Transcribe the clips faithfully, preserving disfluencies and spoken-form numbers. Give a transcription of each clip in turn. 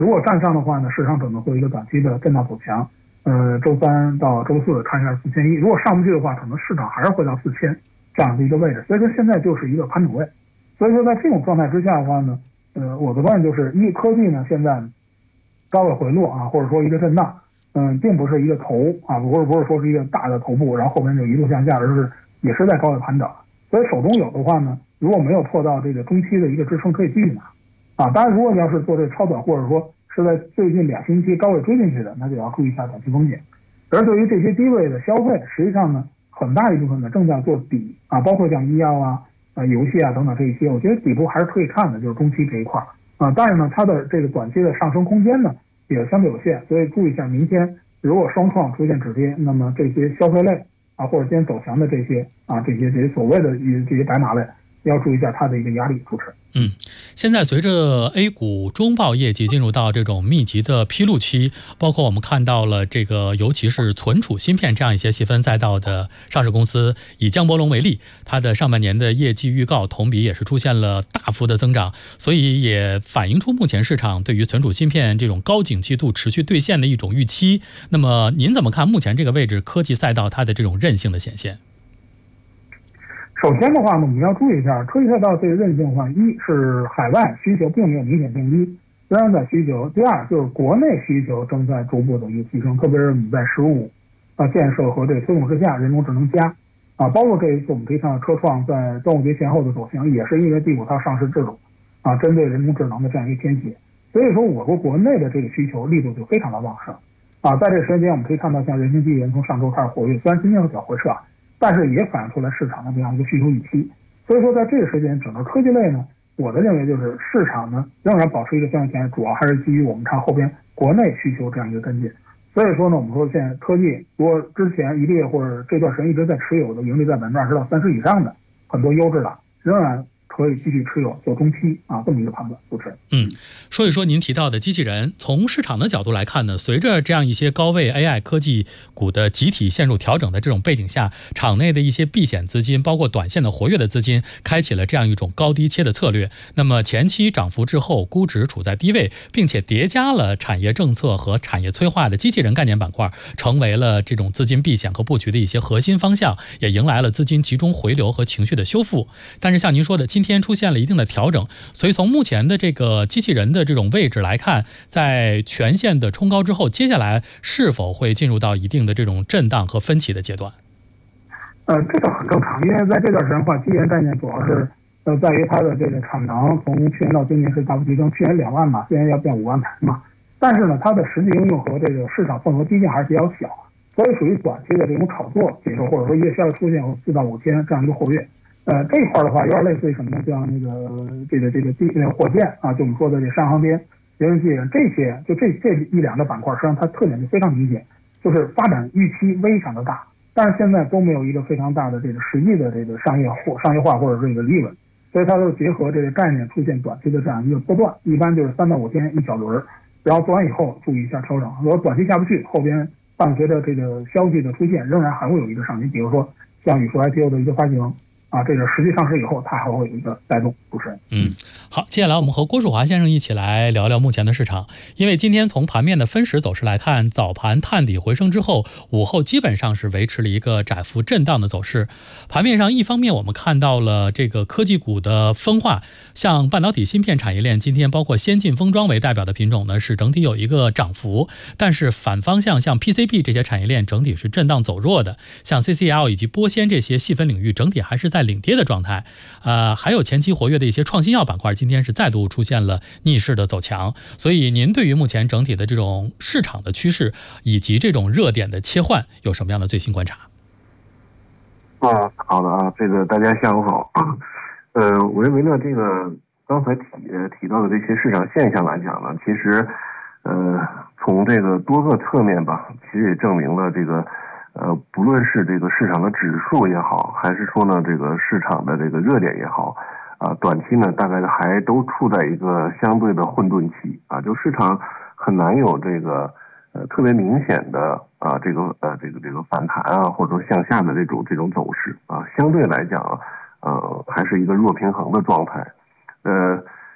如果站上的话呢，市场可能会有一个短期的震荡走强。呃，周三到周四看一下四千一，如果上不去的话，可能市场还是会到四千这样的一个位置。所以说现在就是一个盘整位。所以说在这种状态之下的话呢，呃，我的观点就是，一科技呢现在高位回落啊，或者说一个震荡，嗯，并不是一个头啊，不是不是说是一个大的头部，然后后面就一路向下，而是也是在高位盘整。所以手中有的话呢，如果没有破到这个中期的一个支撑，可以继续拿啊。当然，如果你要是做这个超短，或者说是在最近两星期高位追进去的，那就要注意一下短期风险。而对于这些低位的消费，实际上呢，很大一部分呢正在做底啊，包括像医药啊、呃游戏啊等等这一些，我觉得底部还是可以看的，就是中期这一块啊。但是呢，它的这个短期的上升空间呢也相对有限，所以注意一下，明天如果双创出现止跌，那么这些消费类啊，或者今天走强的这些啊，这些这些所谓的这些白马类，要注意一下它的一个压力扶持。 嗯，现在随着 A 股中报业绩进入到这种密集的披露期，包括我们看到了这个，尤其是存储芯片这样一些细分赛道的上市公司，以江波龙为例，它的上半年的业绩预告同比也是出现了大幅的增长，所以也反映出目前市场对于存储芯片这种高景气度持续兑现的一种预期。那么您怎么看目前这个位置科技赛道它的这种韧性的显现？ 首先的话呢，我们要注意一下，科技赛道这个韧性的话，一是海外需求并没有明显降低，仍然在需求；第二就是国内需求正在逐步的一个提升，特别是我们在十五啊建设和这个推动之下，人工智能加啊，包括这一次我们可以看到车创在端午节前后的走强，也是因为第五套上市制度啊，针对人工智能的这样一个填写。所以说，我国国内的这个需求力度就非常的旺盛啊。在这个时间点，我们可以看到像人形机器人从上周开始活跃，虽然今天有小回撤，但是也反映出来市场的这样一个需求预期。所以说在这个时间，整个科技类呢，我的认为就是市场呢仍然保持一个向前，主要还是基于我们看后边国内需求这样一个跟进。所以说呢，我们说现在科技如果之前一个月或者这段时间一直在持有的盈利在百分之二十到三十以上的很多优质的，仍然可以继续持有做中期啊，这么一个判断。主持人， 嗯，说一说您提到的机器人，从市场的角度来看呢，随着这样一些高位 A I 科技股的集体陷入调整的这种背景下，场内的一些避险资金，包括短线的活跃的资金，开启了这样一种高低切的策略。那么前期涨幅滞后，估值处在低位，并且叠加了产业政策和产业催化的机器人概念板块，成为了这种资金避险和布局的一些核心方向，也迎来了资金集中回流和情绪的修复。但是像您说的，今天出现了一定的调整，所以从目前的这个机器人的这种位置来看，在全线的冲高之后，接下来是否会进入到一定的这种震荡和分歧的阶段？ 呃，这个很正常，因为在这段时间的话，机器人概念主要是呃在于它的这个产能从去年到今年是大幅提升，去年两万嘛，今年要变五万台嘛，但是呢，它的实际应用和这个市场份额毕竟还是比较小，所以属于短期的这种炒作节奏，或者说月销出现四到五千这样一个活跃。呃，这一块的话，有点类似于什么呢？像那个这个这个机那个火箭啊，就我们说的这上航天、人形机器人这些，就这这一两个板块，实际上它特点就非常明显，就是发展预期非常的大，但是现在都没有一个非常大的这个实际的这个商业或商业化或者这个利润，所以它都结合这个概念出现短期的这样一个波段，一般就是三到五天一小轮，然后做完以后注意一下调整，如果短期下不去，后边伴随着这个消息的出现，仍然还会有一个上行，比如说像宇硕 I P O 的一个发行。啊，这个实际上市以后，它还会有一个带动。主持人， 嗯，好，接下来我们和郭树华先生一起来聊聊目前的市场。因为今天从盘面的分时走势来看，早盘探底回升之后，午后基本上是维持了一个窄幅震荡的走势。盘面上，一方面我们看到了这个科技股的分化，像半导体芯片产业链，今天包括先进封装为代表的品种呢，是整体有一个涨幅，但是反方向像 P C B 这些产业链整体是震荡走弱的，像 C C L 以及玻纤这些细分领域整体还是在领跌的状态。呃，还有前期活跃的一些创新药板块，今天是再度出现了逆势的走强。所以您对于目前整体的这种市场的趋势以及这种热点的切换有什么样的最新观察？ 啊，好的啊，这个大家下午好啊。呃，我认为呢，这个刚才提提到的这些市场现象来讲呢，其实呃从这个多个侧面吧，其实也证明了这个呃不论是这个市场的指数也好，还是说呢这个市场的这个热点也好啊，短期呢大概还都处在一个相对的混沌期啊，就市场很难有这个呃特别明显的啊这个呃这个这个反弹啊，或者说向下的这种这种走势啊，相对来讲呃还是一个弱平衡的状态。呃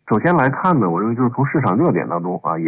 首先来看呢，我认为就是从市场热点当中啊，也